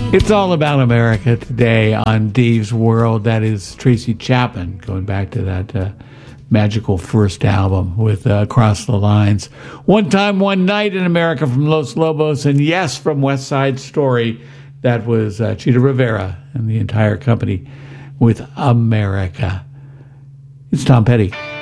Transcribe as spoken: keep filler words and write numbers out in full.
It's all about America today on Dave's World. That is Tracy Chapman, going back to that uh, magical first album with uh, Across the Lines. One Time, One Night in America from Los Lobos, and yes, from West Side Story. That was uh, Chita Rivera and the entire company with America. It's Tom Petty.